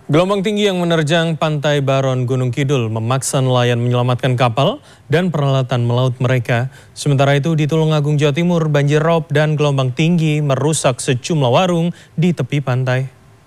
Gelombang tinggi yang menerjang Pantai Baron, Gunung Kidul memaksa nelayan menyelamatkan kapal dan peralatan melaut mereka. Sementara itu di Tulungagung, Jawa Timur, banjir rob dan gelombang tinggi merusak sejumlah warung di tepi pantai.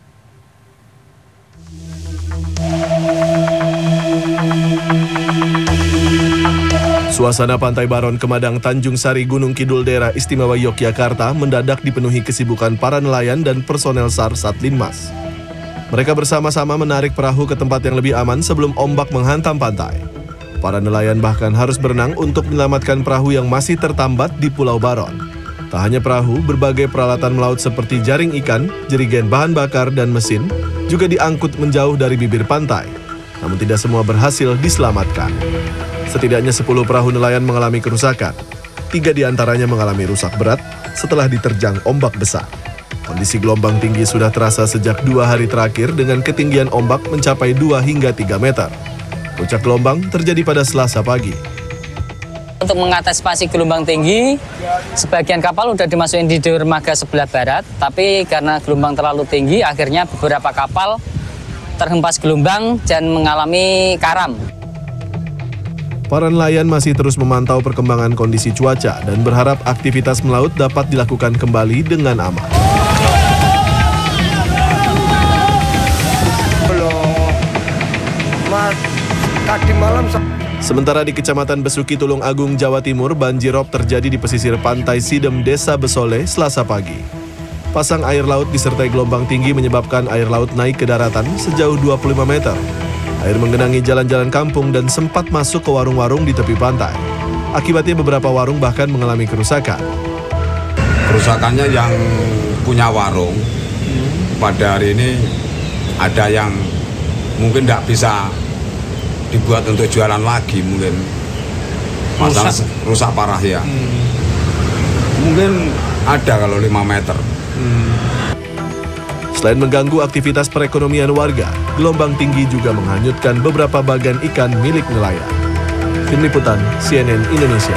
Suasana Pantai Baron, Kemadang, Tanjung Sari, Gunung Kidul, daerah istimewa Yogyakarta mendadak dipenuhi kesibukan para nelayan dan personel SAR Satlinmas. Mereka bersama-sama menarik perahu ke tempat yang lebih aman sebelum ombak menghantam pantai. Para nelayan bahkan harus berenang untuk menyelamatkan perahu yang masih tertambat di Pulau Baron. Tak hanya perahu, berbagai peralatan melaut seperti jaring ikan, jerigen bahan bakar, dan mesin juga diangkut menjauh dari bibir pantai. Namun tidak semua berhasil diselamatkan. Setidaknya 10 perahu nelayan mengalami kerusakan. 3 diantaranya mengalami rusak berat setelah diterjang ombak besar. Kondisi gelombang tinggi sudah terasa sejak 2 hari terakhir dengan ketinggian ombak mencapai 2 hingga 3 meter. Puncak gelombang terjadi pada Selasa pagi. Untuk mengantisipasi gelombang tinggi, sebagian kapal sudah dimasukin di dermaga sebelah barat, tapi karena gelombang terlalu tinggi, akhirnya beberapa kapal terhempas gelombang dan mengalami karam. Para nelayan masih terus memantau perkembangan kondisi cuaca dan berharap aktivitas melaut dapat dilakukan kembali dengan aman. Tadi malam. Sementara di Kecamatan Besuki, Tulungagung, Jawa Timur, banjir rob terjadi di pesisir pantai Sidem, Desa Besole, Selasa pagi. Pasang air laut disertai gelombang tinggi menyebabkan air laut naik ke daratan sejauh 25 meter. Air menggenangi jalan-jalan kampung dan sempat masuk ke warung-warung di tepi pantai. Akibatnya beberapa warung bahkan mengalami kerusakan. Kerusakannya yang punya warung, pada hari ini ada yang mungkin tidak bisa dibuat untuk jualan lagi, mungkin masalah rusak parah ya. Mungkin ada kalau 5 meter. Selain mengganggu aktivitas perekonomian warga, gelombang tinggi juga menghanyutkan beberapa bagan ikan milik nelayan. Tim Liputan CNN Indonesia.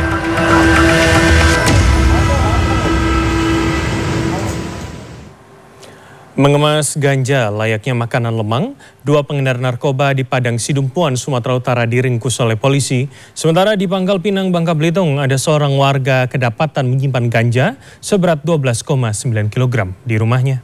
Mengemas ganja layaknya makanan lemang, 2 pengedar narkoba di Padang Sidempuan, Sumatera Utara diringkus oleh polisi. Sementara di Pangkal Pinang, Bangka Belitung, ada seorang warga kedapatan menyimpan ganja seberat 12,9 kg di rumahnya.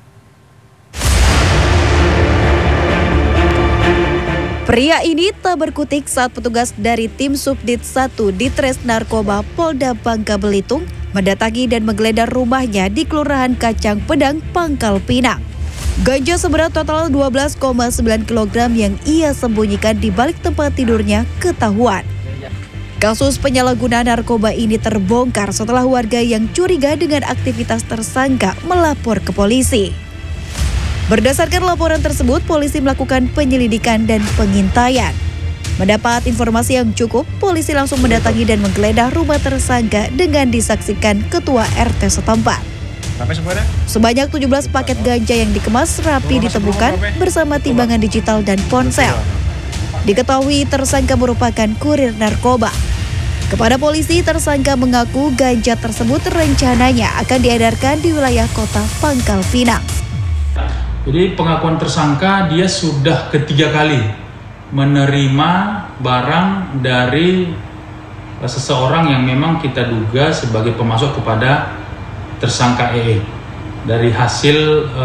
Pria ini tak berkutik saat petugas dari tim Subdit 1 Ditres Narkoba Polda Bangka Belitung mendatangi dan menggeledah rumahnya di Kelurahan Kacang Pedang, Pangkal Pinang. Ganja seberat total 12,9 kg yang ia sembunyikan di balik tempat tidurnya ketahuan. Kasus penyalahgunaan narkoba ini terbongkar setelah warga yang curiga dengan aktivitas tersangka melapor ke polisi. Berdasarkan laporan tersebut, polisi melakukan penyelidikan dan pengintaian. Mendapat informasi yang cukup, polisi langsung mendatangi dan menggeledah rumah tersangka dengan disaksikan ketua RT setempat. Sebanyak 17 paket ganja yang dikemas rapi ditemukan bersama timbangan digital dan ponsel. Diketahui tersangka merupakan kurir narkoba. Kepada polisi, tersangka mengaku ganja tersebut rencananya akan diedarkan di wilayah kota Pangkal Pinang. Jadi pengakuan tersangka dia sudah ketiga kali menerima barang dari seseorang yang memang kita duga sebagai pemasok kepada tersangka EE. Dari hasil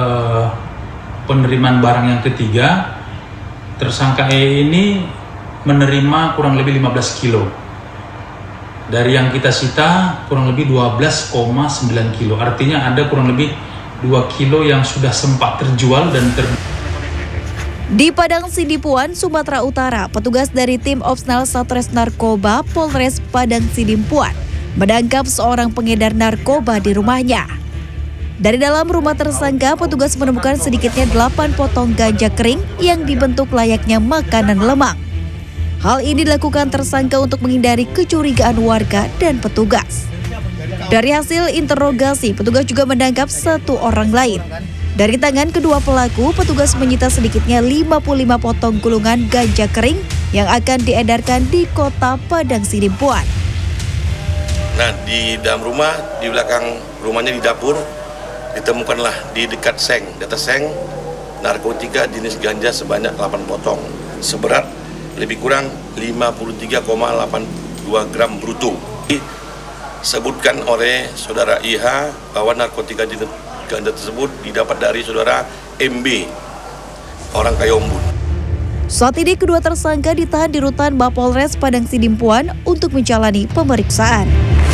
penerimaan barang yang ketiga, tersangka EE ini menerima kurang lebih 15 kilo. Dari yang kita sita kurang lebih 12,9 kilo. Artinya ada kurang lebih 2 kilo yang sudah sempat terjual dan Di Padang Sidimpuan, Sumatera Utara, petugas dari tim Opsnal Satres Narkoba Polres Padang Sidimpuan menangkap seorang pengedar narkoba di rumahnya. Dari dalam rumah tersangka, petugas menemukan sedikitnya 8 potong ganja kering yang dibentuk layaknya makanan lemang. Hal ini dilakukan tersangka untuk menghindari kecurigaan warga dan petugas. Dari hasil interogasi, petugas juga menangkap 1 orang lain. Dari tangan kedua pelaku, petugas menyita sedikitnya 55 potong gulungan ganja kering yang akan diedarkan di kota Padang Sidimpuan. Nah, di dalam rumah, di belakang rumahnya di dapur, ditemukanlah di dekat seng, di atas seng, narkotika jenis ganja sebanyak 8 potong, seberat lebih kurang 53,82 gram bruto. Disebutkan oleh saudara IH bahwa narkotika jenis ganja tersebut didapat dari saudara MB, orang Kayombun. Saat ini kedua tersangka ditahan di rutan Mapolres Padang Sidimpuan untuk menjalani pemeriksaan.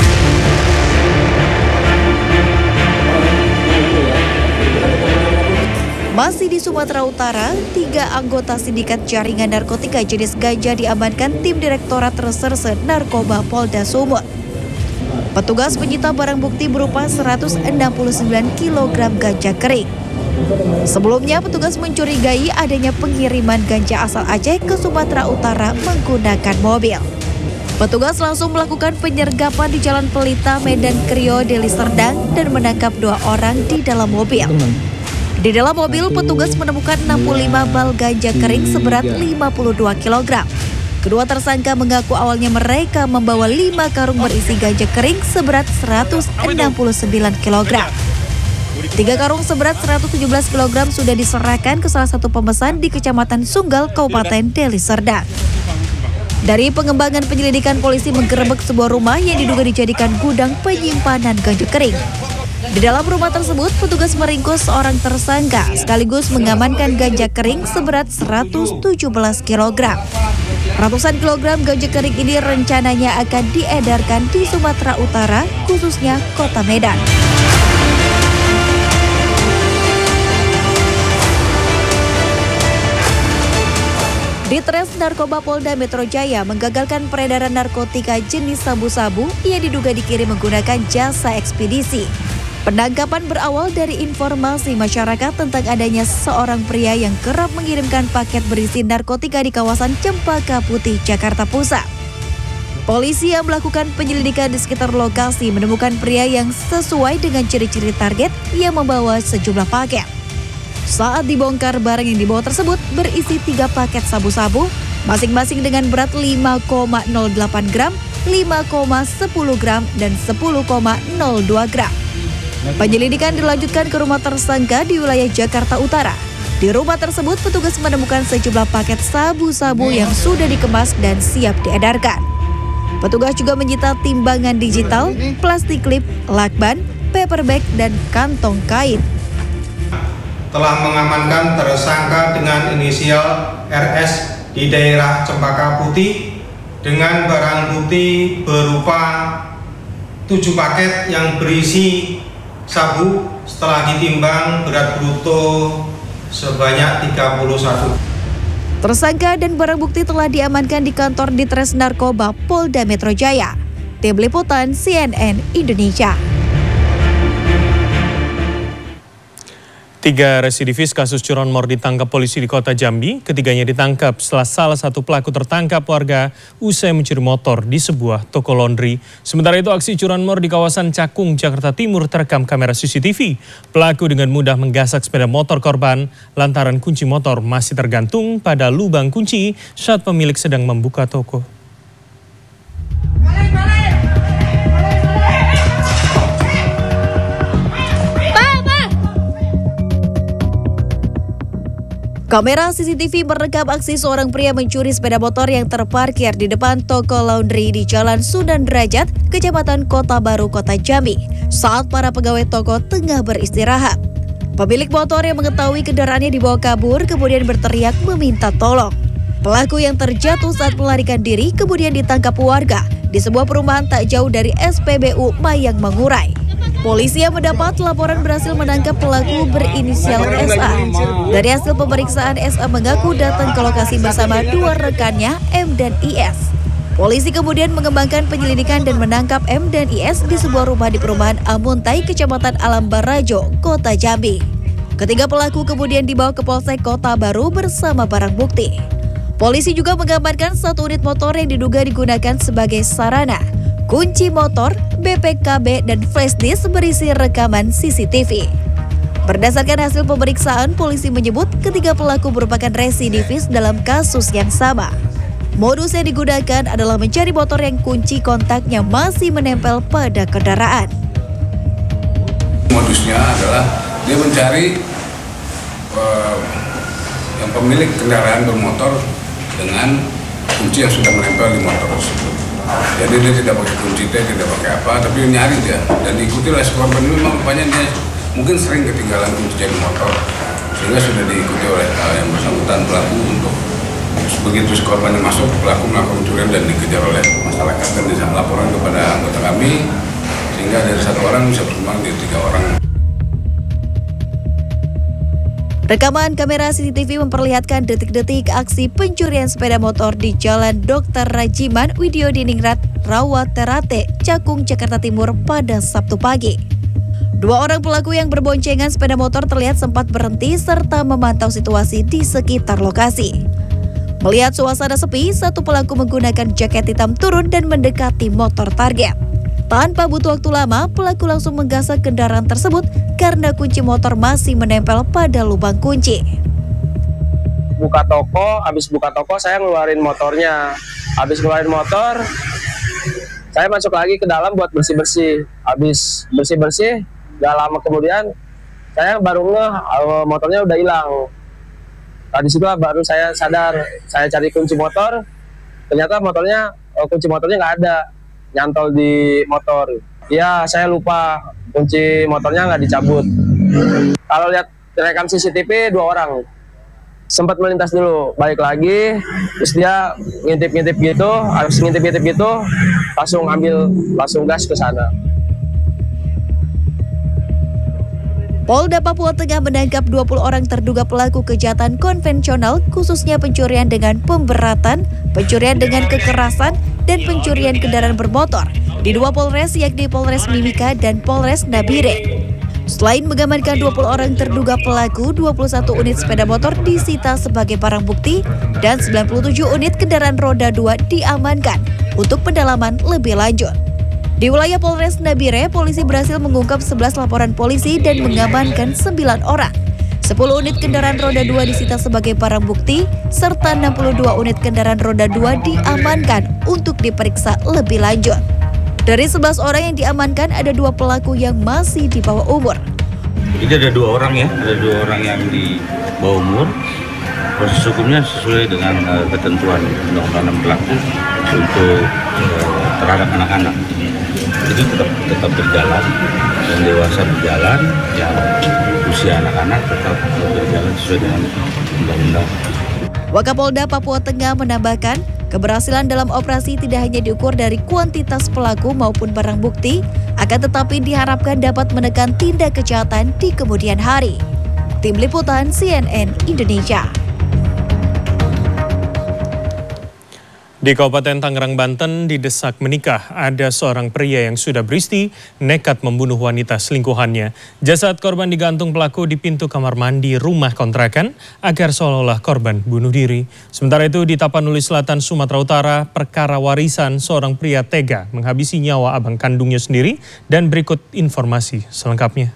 Masih di Sumatera Utara, 3 anggota sindikat jaringan narkotika jenis ganja diamankan tim Direktorat Reserse Narkoba Polda Sumut. Petugas menyita barang bukti berupa 169 kg ganja kering. Sebelumnya, petugas mencurigai adanya pengiriman ganja asal Aceh ke Sumatera Utara menggunakan mobil. Petugas langsung melakukan penyergapan di Jalan Pelita, Medan Krio, Deli Serdang dan menangkap 2 orang di dalam mobil. Di dalam mobil, petugas menemukan 65 bal ganja kering seberat 52 kg. Kedua tersangka mengaku awalnya mereka membawa 5 karung berisi ganja kering seberat 169 kg. 3 karung seberat 117 kg sudah diserahkan ke salah satu pemesan di Kecamatan Sunggal, Kabupaten Deli Serdang. Dari pengembangan penyelidikan, polisi menggerebek sebuah rumah yang diduga dijadikan gudang penyimpanan ganja kering. Di dalam rumah tersebut, petugas meringkus seorang tersangka sekaligus mengamankan ganja kering seberat 117 kg. Ratusan kilogram ganja kering ini rencananya akan diedarkan di Sumatera Utara, khususnya Kota Medan. Ditres Narkoba Polda Metro Jaya menggagalkan peredaran narkotika jenis sabu-sabu yang diduga dikirim menggunakan jasa ekspedisi. Penangkapan berawal dari informasi masyarakat tentang adanya seorang pria yang kerap mengirimkan paket berisi narkotika di kawasan Cempaka Putih, Jakarta Pusat. Polisi yang melakukan penyelidikan di sekitar lokasi menemukan pria yang sesuai dengan ciri-ciri target yang membawa sejumlah paket. Saat dibongkar, barang yang dibawa tersebut berisi 3 paket sabu-sabu, masing-masing dengan berat 5,08 gram, 5,10 gram, dan 10,02 gram. Penyelidikan dilanjutkan ke rumah tersangka di wilayah Jakarta Utara. Di rumah tersebut, petugas menemukan sejumlah paket sabu-sabu yang sudah dikemas dan siap diedarkan. Petugas juga menyita timbangan digital, plastik klip, lakban, paper bag, dan kantong kain. Telah mengamankan tersangka dengan inisial RS di daerah Cempaka Putih dengan barang bukti berupa 7 paket yang berisi sabu setelah ditimbang berat bruto sebanyak 31. Tersangka dan barang bukti telah diamankan di kantor Ditres Narkoba Polda Metro Jaya. Tim Liputan CNN Indonesia. 3 residivis kasus curanmor ditangkap polisi di Kota Jambi. Ketiganya ditangkap setelah salah satu pelaku tertangkap warga usai mencuri motor di sebuah toko laundry. Sementara itu, aksi curanmor di kawasan Cakung, Jakarta Timur terekam kamera CCTV. Pelaku dengan mudah menggasak sepeda motor korban lantaran kunci motor masih tergantung pada lubang kunci saat pemilik sedang membuka toko. Kamera CCTV merekam aksi seorang pria mencuri sepeda motor yang terparkir di depan toko laundry di Jalan Sunan Derajat, Kecamatan Kota Baru, Kota Jambi, saat para pegawai toko tengah beristirahat. Pemilik motor yang mengetahui kendaraannya dibawa kabur kemudian berteriak meminta tolong. Pelaku yang terjatuh saat melarikan diri kemudian ditangkap warga di sebuah perumahan tak jauh dari SPBU Mayang Mangurai. Polisi yang mendapat laporan berhasil menangkap pelaku berinisial SA. Dari hasil pemeriksaan, SA mengaku datang ke lokasi bersama 2 rekannya, M dan IS. Polisi kemudian mengembangkan penyelidikan dan menangkap M dan IS di sebuah rumah di perumahan Amuntai, Kecamatan Alam Barajo, Kota Jambi. Ketiga pelaku kemudian dibawa ke Polsek Kota Baru bersama barang bukti. Polisi juga mengamankan 1 unit motor yang diduga digunakan sebagai sarana, kunci motor, BPKB, dan flash disk berisi rekaman CCTV. Berdasarkan hasil pemeriksaan, polisi menyebut ketiga pelaku merupakan residivis dalam kasus yang sama. Modus yang digunakan adalah mencari motor yang kunci kontaknya masih menempel pada kendaraan. Modusnya adalah dia mencari pemilik kendaraan bermotor dengan kunci yang sudah menempel di motor tersebut. Jadi dia tidak pakai kunci T, tidak pakai apa, tapi nyari dia dan diikuti oleh korban. Ini memang rupanya dia mungkin sering ketinggalan kunci di motor, sehingga sudah diikuti oleh yang bersangkutan pelaku untuk begitu korban yang masuk, pelaku melakukan pencurian dan dikejar oleh masyarakat dan dilaporkan kepada anggota kami, sehingga dari 1 orang bisa berkembang di 3 orang. Rekaman kamera CCTV memperlihatkan detik-detik aksi pencurian sepeda motor di Jalan Dr. Rajiman Widyodiningrat, Rawaterate, Cakung, Jakarta Timur pada Sabtu pagi. 2 orang pelaku yang berboncengan sepeda motor terlihat sempat berhenti serta memantau situasi di sekitar lokasi. Melihat suasana sepi, satu pelaku menggunakan jaket hitam turun dan mendekati motor target. Tanpa butuh waktu lama, pelaku langsung menggasak kendaraan tersebut karena kunci motor masih menempel pada lubang kunci. Habis buka toko saya ngeluarin motornya. Habis ngeluarin motor, saya masuk lagi ke dalam buat bersih-bersih. Habis bersih-bersih, gak lama kemudian saya baru motornya udah hilang. Tadi situ baru saya sadar, saya cari kunci motor, ternyata kunci motornya nggak ada, nyantol di motor. Ya, saya lupa kunci motornya nggak dicabut. Kalau lihat rekam CCTV 2 orang sempat melintas dulu, balik lagi, terus dia ngintip-ngintip gitu, habis ngintip-ngintip gitu, langsung gas ke sana. Polda Papua Tengah menangkap 20 orang terduga pelaku kejahatan konvensional, khususnya pencurian dengan pemberatan, pencurian dengan kekerasan, dan pencurian kendaraan bermotor di 2 Polres, yakni Polres Mimika dan Polres Nabire. Selain mengamankan 20 orang terduga pelaku, 21 unit sepeda motor disita sebagai barang bukti dan 97 unit kendaraan roda 2 diamankan untuk pendalaman lebih lanjut. Di wilayah Polres Nabire, polisi berhasil mengungkap 11 laporan polisi dan mengamankan 9 orang. 10 unit kendaraan roda 2 disita sebagai barang bukti, serta 62 unit kendaraan roda 2 diamankan untuk diperiksa lebih lanjut. Dari 11 orang yang diamankan, ada 2 pelaku yang masih di bawah umur. Jadi ada 2 orang ya, ada 2 orang yang di bawah umur. Proses hukumnya sesuai dengan ketentuan undang-undang berlaku untuk terhadap anak-anak. Jadi tetap berjalan, yang dewasa berjalan, yang usia anak-anak tetap berjalan sesuai dengan undang-undang. Wakapolda Papua Tengah menambahkan, keberhasilan dalam operasi tidak hanya diukur dari kuantitas pelaku maupun barang bukti, akan tetapi diharapkan dapat menekan tindak kejahatan di kemudian hari. Tim Liputan CNN Indonesia. Di Kabupaten Tangerang, Banten, didesak menikah, ada seorang pria yang sudah beristi nekat membunuh wanita selingkuhannya. Jasad korban digantung pelaku di pintu kamar mandi rumah kontrakan agar seolah-olah korban bunuh diri. Sementara itu di Tapanuli Selatan, Sumatera Utara, perkara warisan seorang pria tega menghabisi nyawa abang kandungnya sendiri, dan berikut informasi selengkapnya.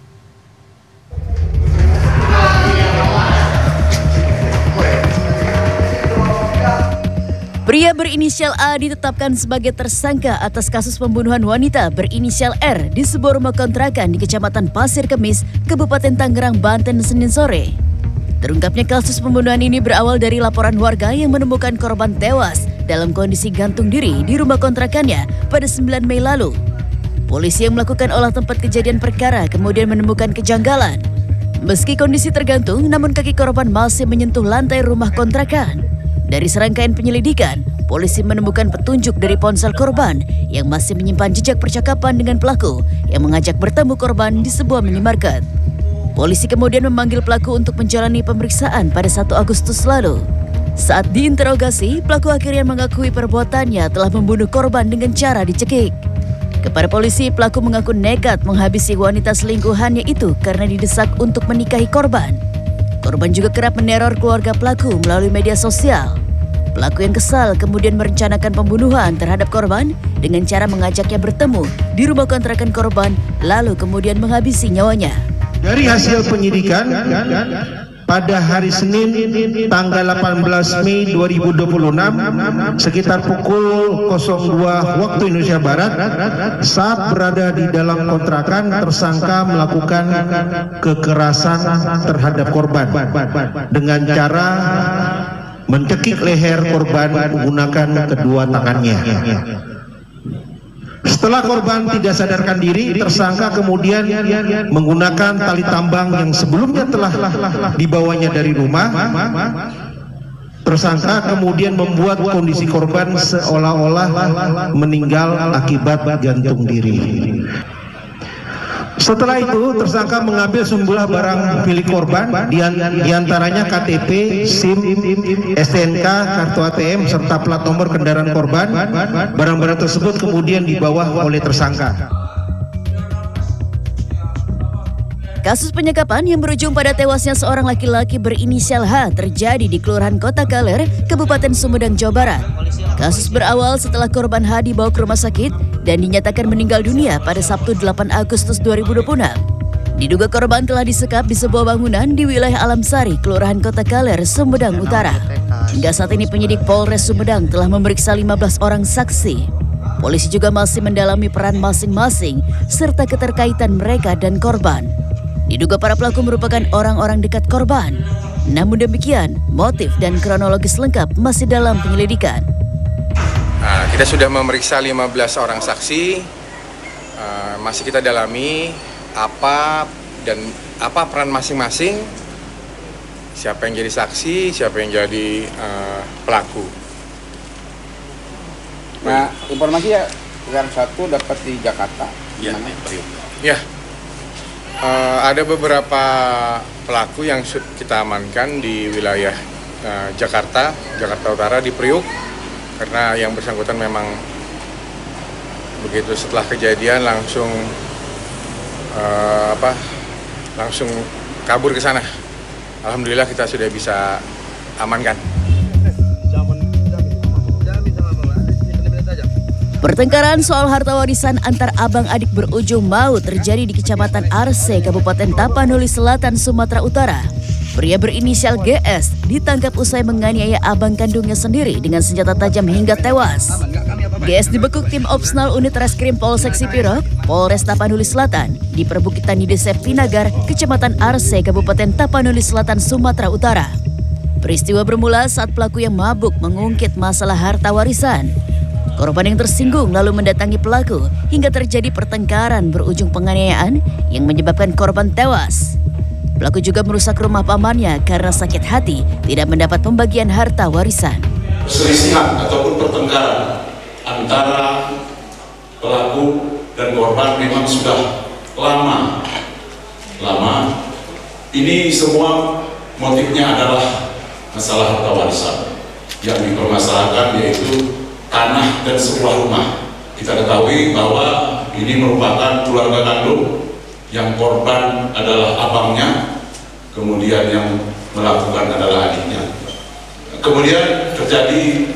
Pria berinisial A ditetapkan sebagai tersangka atas kasus pembunuhan wanita berinisial R di sebuah rumah kontrakan di Kecamatan Pasir Kemis, Kabupaten Tangerang, Banten, Senin sore. Terungkapnya kasus pembunuhan ini berawal dari laporan warga yang menemukan korban tewas dalam kondisi gantung diri di rumah kontrakannya pada 9 Mei lalu. Polisi yang melakukan olah tempat kejadian perkara kemudian menemukan kejanggalan. Meski kondisi tergantung, namun kaki korban masih menyentuh lantai rumah kontrakan. Dari serangkaian penyelidikan, polisi menemukan petunjuk dari ponsel korban yang masih menyimpan jejak percakapan dengan pelaku yang mengajak bertemu korban di sebuah minimarket. Polisi kemudian memanggil pelaku untuk menjalani pemeriksaan pada 1 Agustus lalu. Saat diinterogasi, pelaku akhirnya mengakui perbuatannya telah membunuh korban dengan cara dicekik. Kepada polisi, pelaku mengaku nekat menghabisi wanita selingkuhannya itu karena didesak untuk menikahi korban. Korban juga kerap meneror keluarga pelaku melalui media sosial. Pelaku yang kesal kemudian merencanakan pembunuhan terhadap korban dengan cara mengajaknya bertemu di rumah kontrakan korban, lalu kemudian menghabisi nyawanya. Dari hasil penyidikan, pada hari Senin tanggal 18 Mei 2026 sekitar pukul 02 waktu Indonesia Barat saat berada di dalam kontrakan tersangka melakukan kekerasan terhadap korban dengan cara mencekik leher korban menggunakan kedua tangannya. Setelah korban tidak sadarkan diri, tersangka kemudian menggunakan tali tambang yang sebelumnya telah dibawanya dari rumah. Tersangka kemudian membuat kondisi korban seolah-olah meninggal akibat gantung diri. Setelah itu, tersangka mengambil sejumlah barang milik korban, diantaranya KTP, SIM, STNK, kartu ATM, serta plat nomor kendaraan korban. Barang-barang tersebut kemudian dibawa oleh tersangka. Kasus penyekapan yang berujung pada tewasnya seorang laki-laki berinisial H terjadi di Kelurahan Kota Kaler, Kabupaten Sumedang, Jawa Barat. Kasus berawal setelah korban H dibawa ke rumah sakit dan dinyatakan meninggal dunia pada Sabtu 8 Agustus 2026. Diduga korban telah disekap di sebuah bangunan di wilayah Alamsari, Kelurahan Kota Kaler, Sumedang Utara. Hingga saat ini penyidik Polres Sumedang telah memeriksa 15 orang saksi. Polisi juga masih mendalami peran masing-masing serta keterkaitan mereka dan korban. Diduga para pelaku merupakan orang-orang dekat korban. Namun demikian, motif dan kronologis lengkap masih dalam penyelidikan. Kita sudah memeriksa 15 orang saksi. Masih kita dalami apa peran masing-masing. Siapa yang jadi saksi, siapa yang jadi pelaku. Nah, informasi ya yang satu dapat di Jakarta. Iya, ya. Ada beberapa pelaku yang kita amankan di wilayah Jakarta Utara di Priuk, karena yang bersangkutan memang begitu setelah kejadian langsung kabur ke sana. Alhamdulillah kita sudah bisa amankan. Pertengkaran soal harta warisan antar abang adik berujung maut terjadi di Kecamatan Arse, Kabupaten Tapanuli Selatan, Sumatera Utara. Pria berinisial GS ditangkap usai menganiaya abang kandungnya sendiri dengan senjata tajam hingga tewas. GS dibekuk tim Opsnal Unit Reskrim Polsek Sipirok, Polres Tapanuli Selatan, di perbukitan di Desa Pinagar, Kecamatan Arse, Kabupaten Tapanuli Selatan, Sumatera Utara. Peristiwa bermula saat pelaku yang mabuk mengungkit masalah harta warisan. Korban yang tersinggung lalu mendatangi pelaku hingga terjadi pertengkaran berujung penganiayaan yang menyebabkan korban tewas. Pelaku juga merusak rumah pamannya karena sakit hati tidak mendapat pembagian harta warisan. Perselisihan ataupun pertengkaran antara pelaku dan korban memang sudah lama. Ini semua motifnya adalah masalah harta warisan yang dipermasalahkan, yaitu tanah dan sebuah rumah. Kita ketahui bahwa ini merupakan keluarga kandung, yang korban adalah abangnya, kemudian yang melakukan adalah adiknya. Kemudian terjadi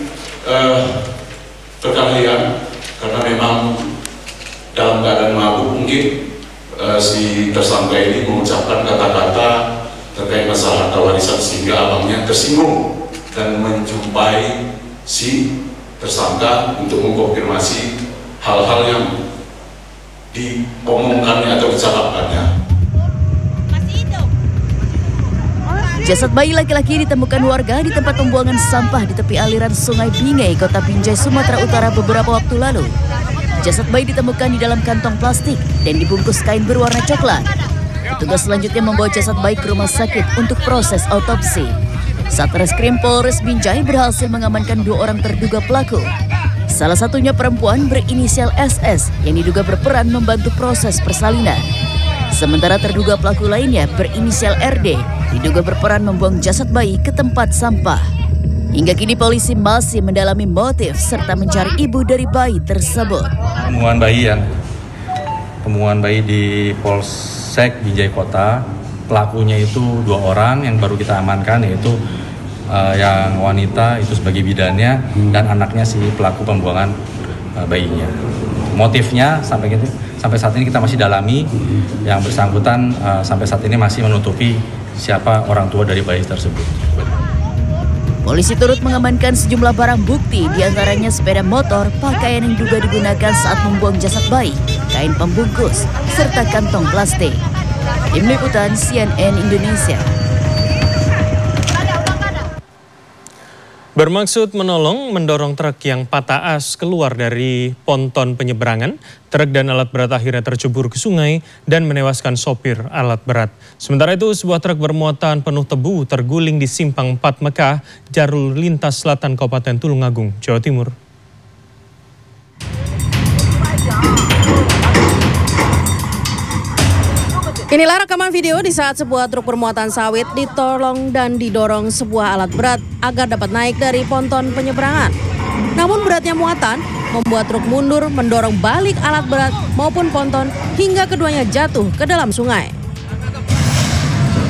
perkelahian karena memang dalam keadaan mabuk mungkin si tersangka ini mengucapkan kata-kata terkait masalah harta warisan sehingga abangnya tersinggung dan menjumpai si tersangka untuk mengkonfirmasi hal-hal yang diomongkannya atau dicakapkannya. Jasad bayi laki-laki ditemukan warga di tempat pembuangan sampah di tepi aliran Sungai Bingai, Kota Binjai, Sumatera Utara beberapa waktu lalu. Jasad bayi ditemukan di dalam kantong plastik dan dibungkus kain berwarna coklat. Petugas selanjutnya membawa jasad bayi ke rumah sakit untuk proses autopsi. Satreskrim Polres Binjai berhasil mengamankan 2 orang terduga pelaku. Salah satunya perempuan berinisial SS yang diduga berperan membantu proses persalinan. Sementara terduga pelaku lainnya berinisial RD diduga berperan membuang jasad bayi ke tempat sampah. Hingga kini polisi masih mendalami motif serta mencari ibu dari bayi tersebut. Pembuangan bayi di Polsek Binjai Kota. Pelakunya itu 2 orang yang baru kita amankan, yaitu yang wanita itu sebagai bidannya dan anaknya si pelaku pembuangan bayinya. Motifnya sampai saat ini kita masih dalami, yang bersangkutan sampai saat ini masih menutupi siapa orang tua dari bayi tersebut. Polisi turut mengamankan sejumlah barang bukti, diantaranya sepeda motor, pakaian yang diduga digunakan saat membuang jasad bayi, kain pembungkus, serta kantong plastik. Tim Liputan CNN Indonesia. Bermaksud mendorong truk yang patah as keluar dari ponton penyeberangan, truk dan alat berat akhirnya tercebur ke sungai dan menewaskan sopir alat berat. Sementara itu, sebuah truk bermuatan penuh tebu terguling di Simpang 4 Mekah, jalur lintas selatan Kabupaten Tulungagung, Jawa Timur. Inilah rekaman video di saat sebuah truk bermuatan sawit ditolong dan didorong sebuah alat berat agar dapat naik dari ponton penyeberangan. Namun beratnya muatan membuat truk mundur mendorong balik alat berat maupun ponton hingga keduanya jatuh ke dalam sungai.